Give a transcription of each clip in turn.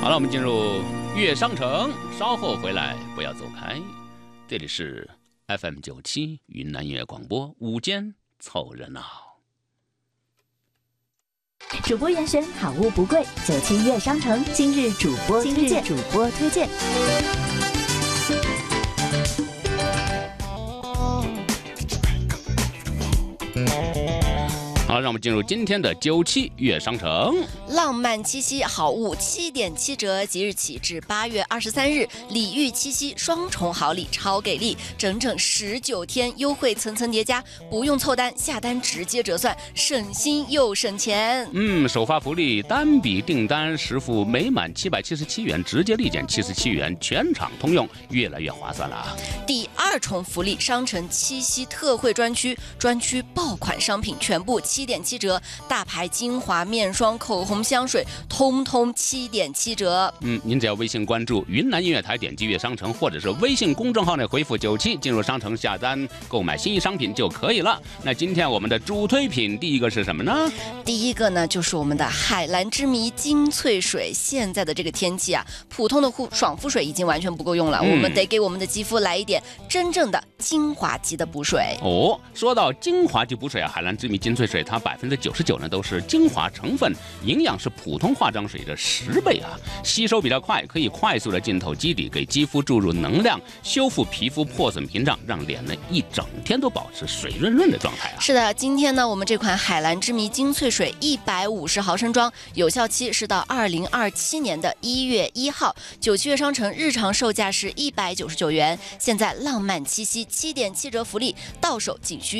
好了，我们进入粤商城，稍后回来，不要走开。这里是 FM97 云南音乐广播，午间凑热闹。 主播严选好物不贵，97粤商城今日主播推荐。 好，让我们进入今天的97粤商城。 浪漫七夕好物7.7折，即日起至8月23日，礼遇七夕双重好礼超给力，整整19天优惠层层叠加，不用凑单，下单直接折算，省心又省钱。 首发福利，单笔订单实付每满777元直接立减77元，全场通用，越来越划算了。 第二重福利，商城七夕特惠专区爆款商品全部7.7折，大牌精华、面霜、口红、香水，通通7.7折。 您只要微信关注云南音乐台，点击粤商城，或者是微信公众号内回复97，进入商城下单购买心仪商品就可以了。那今天我们的主推品第一个是什么呢？ 第一个呢，就是我们的海蓝之谜精粹水。现在的这个天气啊，普通的爽肤水已经完全不够用了，我们得给我们的肌肤来一点真正的精华级的补水。 说到精华级补水啊，海蓝之谜精粹水它99%呢都是精华成分，营养是普通化妆水的10倍啊，吸收比较快，可以快速的浸透基底，给肌肤注入能量，修复皮肤破损屏障，让脸呢一整天都保持水润润的状态啊。 是的，今天呢，我们这款海蓝之谜精粹水150毫升装，有效期是到2027年的1月1号，97粤商城日常售价是199元，现在浪漫七夕7.7折福利，到手仅需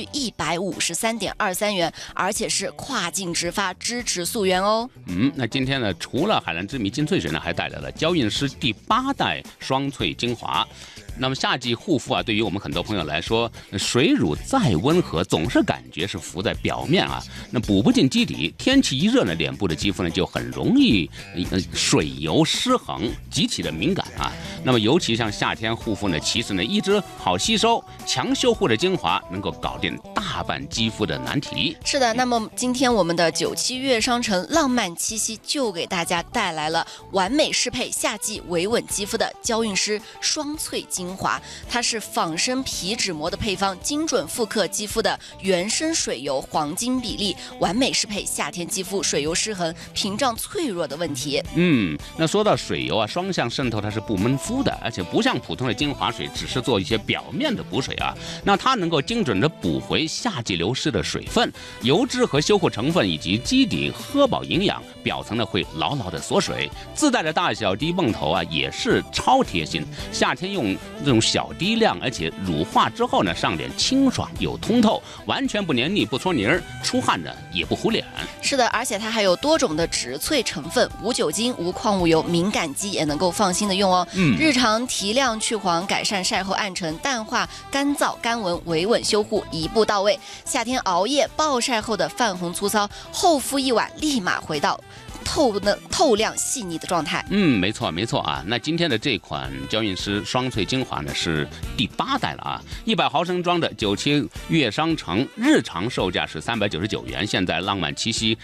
153.23元，而且是跨境直发，支持溯源哦。 那今天呢，除了海蓝之谜精粹水呢，还带来了娇韵诗第8代双萃精华。那么夏季护肤啊，对于我们很多朋友来说，水乳再温和，总是感觉是浮在表面啊，那补不进基底。天气一热呢，脸部的肌肤呢就很容易水油失衡，极其的敏感啊。那么尤其像夏天护肤呢，其实呢一支好吸收、强修护的精华，能够搞定大半肌肤的难题。 是的，那么今天我们的97粤商城浪漫七夕就给大家带来了完美适配夏季维稳肌肤的娇韵诗双萃精华，它是仿生皮脂膜的配方，精准复刻肌肤的原生水油黄金比例，完美适配夏天肌肤水油失衡、屏障脆弱的问题。 那说到水油啊，双向渗透它是不闷肤的，而且不像普通的精华水只是做一些表面的补水啊，那它能够精准的补回夏季流失的水分、油脂和修护成分，以及基底喝饱营养，表层呢会牢牢的锁水。自带的大小滴泵头啊也是超贴心，夏天用这种小滴量，而且乳化之后呢，上脸清爽又通透，完全不黏腻不搓泥儿，出汗呢也不糊脸。 是的，而且它还有多种的植萃成分，无酒精无矿物油，敏感肌也能够放心的用哦。日常提亮去黄，改善晒后暗沉、淡化干燥干纹，维稳修护一步到位。夏天熬夜暴晒后的泛红粗糙，厚敷一晚立马回到透亮细腻的状态。 没错啊。那今天的这款娇韵诗双萃精华呢是第8代了啊，100毫升装的97粤商城日常售价是399元，现在浪漫七夕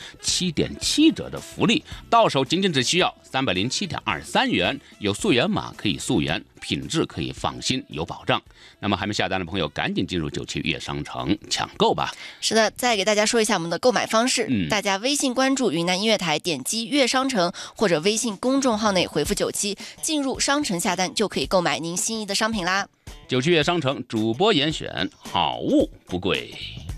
7.7折的福利，到手仅仅只需要307.23元，有溯源码可以溯源，品质可以放心有保障。那么还没下单的朋友，赶紧进入97粤商城抢购吧。 是的，再给大家说一下我们的购买方式，大家微信关注云南音乐台，点击粤商城，或者微信公众号内回复97，进入商城下单就可以购买您心仪的商品啦。 97粤商城主播严选，好物不贵。